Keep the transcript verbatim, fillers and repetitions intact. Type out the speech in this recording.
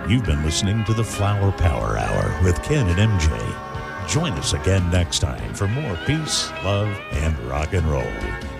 You've been listening to the Flower Power Hour with Ken and M J. Join us again next time for more peace, love, and rock and roll.